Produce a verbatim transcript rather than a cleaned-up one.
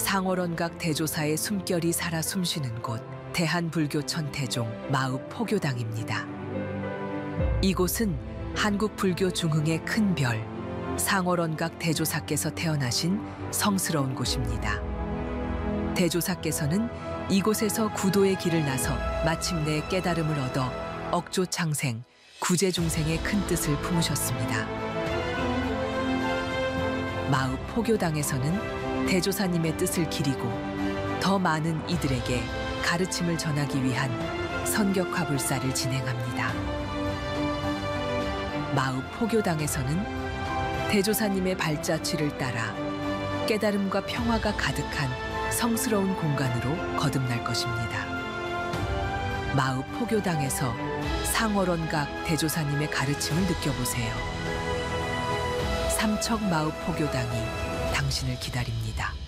상월원각 대조사의 숨결이 살아 숨쉬는 곳 대한불교천 태종 마읍 포교당입니다. 이곳은 한국 불교 중흥의 큰 별 상월원각 대조사께서 태어나신 성스러운 곳입니다. 대조사께서는 이곳에서 구도의 길을 나서 마침내 깨달음을 얻어 억조창생, 구제중생의 큰 뜻을 품으셨습니다. 마읍 포교당에서는 대조사님의 뜻을 기리고 더 많은 이들에게 가르침을 전하기 위한 선격화불사를 진행합니다. 마읍 포교당에서는 대조사님의 발자취를 따라 깨달음과 평화가 가득한 성스러운 공간으로 거듭날 것입니다. 마읍 포교당에서 상월원각 대조사님의 가르침을 느껴보세요. 삼척 마읍 포교당이 당신을 기다립니다.